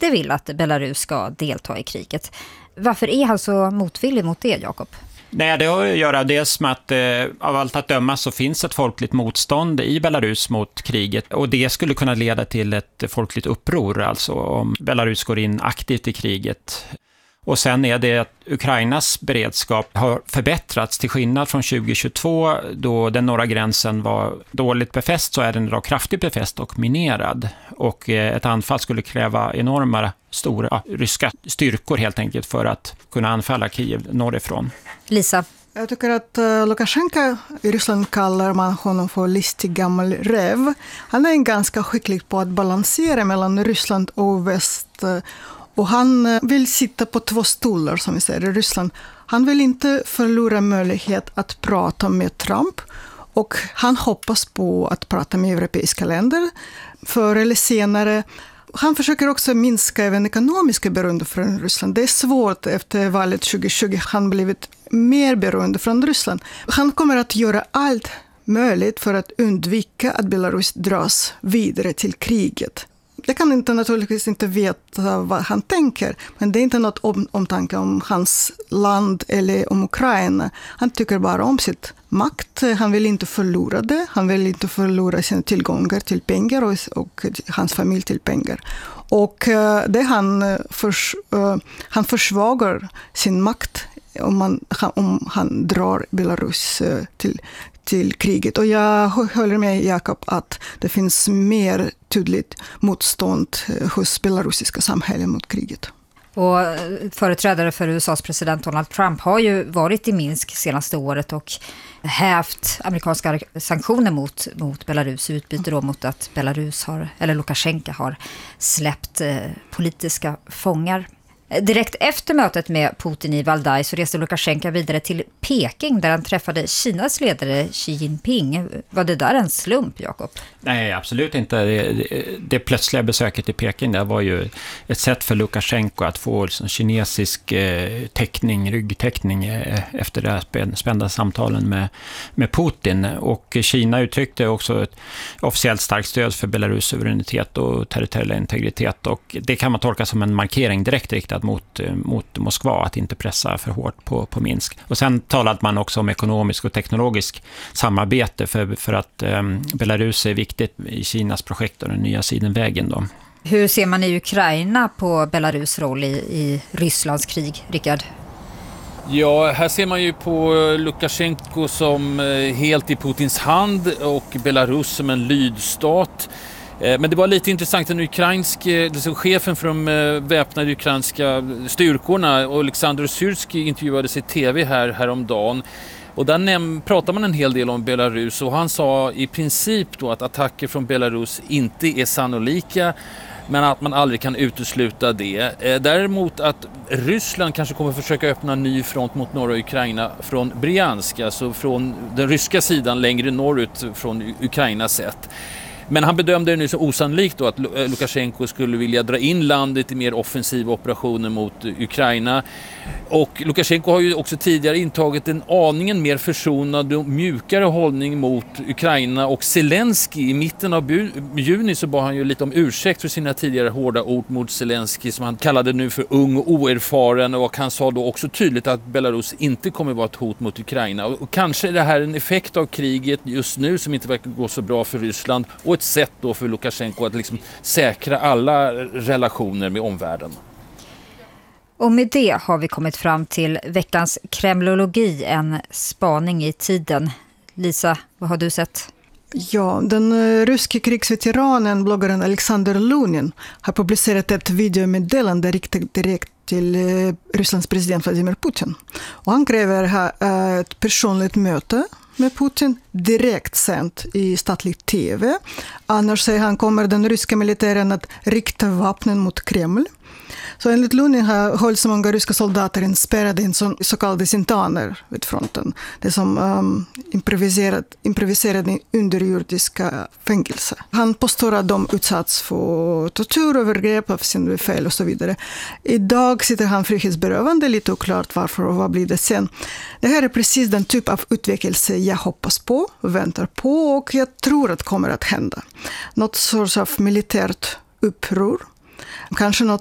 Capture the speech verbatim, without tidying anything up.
inte vill att Belarus ska delta i kriget. Varför är han så motvillig mot det, Jakob? Nej, det har att göra dels med att eh, av allt att döma så finns ett folkligt motstånd i Belarus mot kriget. Och det skulle kunna leda till ett folkligt uppror, alltså om Belarus går in aktivt i kriget. Och sen är det att Ukrainas beredskap har förbättrats till skillnad från tjugo tjugotvå då den norra gränsen var dåligt befäst, så är den idag kraftigt befäst och minerad. Och ett anfall skulle kräva enorma stora ja, ryska styrkor helt enkelt för att kunna anfalla Kiev norrifrån. Lisa? Jag tycker att uh, Lukasjenko i Ryssland kallar man honom för listig gammal räv. Han är ganska skicklig på att balansera mellan Ryssland och väst. Uh, Och han vill sitta på två stolar, som vi säger i Ryssland. Han vill inte förlora möjlighet att prata med Trump. Och han hoppas på att prata med europeiska länder förr eller senare. Han försöker också minska även ekonomiska beroende från Ryssland. Det är svårt efter valet tjugo tjugo. Han blivit mer beroende från Ryssland. Han kommer att göra allt möjligt för att undvika att Belarus dras vidare till kriget. Jag kan inte naturligtvis inte veta vad han tänker, men det är inte något om, omtanke om hans land eller om Ukraina. Han tycker bara om sitt makt. Han vill inte förlora det. Han vill inte förlora sina tillgångar till pengar och, och hans familj till pengar. Och uh, det han, förs, uh, han försvagar sin makt om, man, om han drar Belarus uh, till till kriget. Och jag håller med Jakob att det finns mer tydligt motstånd hos belarusiska samhällen mot kriget. Och företrädare för U S A:s president Donald Trump har ju varit i Minsk senaste året och hävt amerikanska sanktioner mot, mot Belarus i utbyte då mot att Belarus har, eller Lukasjenko har släppt eh, politiska fångar. Direkt efter mötet med Putin i Valdaj så reste Lukasjenko vidare till Peking där han träffade Kinas ledare Xi Jinping. Var det där en slump, Jakob? Nej, absolut inte. Det, det, det plötsliga besöket i Peking där var ju ett sätt för Lukasjenko att få liksom kinesisk eh, täckning, ryggtäckning eh, efter det här spända samtalen med, med Putin. Och Kina uttryckte också ett officiellt starkt stöd för Belarus suveränitet och territoriell integritet. Och det kan man tolka som en markering direkt riktad mot, mot Moskva att inte pressa för hårt på, på Minsk. Och sen talade man också om ekonomisk och teknologisk samarbete för, för att eh, Belarus är viktigt i Kinas projekt och den nya sidenvägen då. Hur ser man i Ukraina på Belarus roll i, i Rysslands krig, Rickard? Ja, här ser man ju på Lukasjenko som helt i Putins hand och Belarus som en lydstat. Men det var lite intressant, den ukrainske, alltså chefen för de väpnade ukrainska styrkorna, Alexander Syrskij, intervjuades i tv här häromdagen. Och där näm- pratar man en hel del om Belarus och han sa i princip då att attacker från Belarus inte är sannolika, men att man aldrig kan utesluta det. Däremot att Ryssland kanske kommer försöka öppna en ny front mot norra Ukraina från Bryansk, alltså från den ryska sidan längre norrut från Ukrainas sätt. Men han bedömde det nu så osannolikt då att Lukasjenko skulle vilja dra in landet i mer offensiva operationer mot Ukraina. Och Lukasjenko har ju också tidigare intagit en aningen mer försonad och mjukare hållning mot Ukraina, och Zelensky i mitten av juni så bad han ju lite om ursäkt för sina tidigare hårda ord mot Zelensky som han kallade nu för ung och oerfaren, och han sa då också tydligt att Belarus inte kommer vara ett hot mot Ukraina. Och kanske är det här en effekt av kriget just nu som inte verkar gå så bra för Ryssland och ett sätt då för Lukasjenko att liksom säkra alla relationer med omvärlden. Och med det har vi kommit fram till veckans kremlologi, en spaning i tiden. Lisa, vad har du sett? Ja, den uh, ryske krigsveteranen, bloggaren Alexander Lunin har publicerat ett videomeddelande riktat direkt till uh, Rysslands president Vladimir Putin. Och han kräver här, uh, ett personligt möte med Putin direkt sänt i statlig tv. Annars, säger han, kommer den ryska militären att rikta vapnen mot Kreml. Så enligt Lunin hålls många ryska soldater inspärrade i en så, så kallade sintaner vid fronten. Det är som um, improviserad, improviserade underjordiska fängelser. Han påstår att de utsatts för tortyr, övergrepp av sin befäl och så vidare. Idag sitter han frihetsberövande, lite oklart varför och vad blir det sen. Det här är precis den typ av utveckling jag hoppas på, väntar på och jag tror att kommer att hända. Något sorts av militärt uppror. Kanske något